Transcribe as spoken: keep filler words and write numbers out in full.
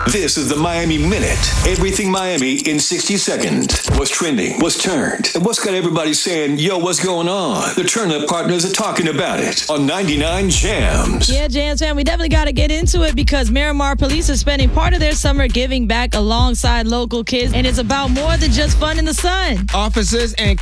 This is the Miami Minute. Everything Miami in sixty seconds. What's trending? What's turned? And what's got everybody saying, yo, what's going on? The Turn Up Partners are talking about it on ninety-nine Jams. Yeah, Jams fam, we definitely got to get into it because Miramar police are spending part of their summer giving back alongside local kids, and it's about more than just fun in the sun. Officers and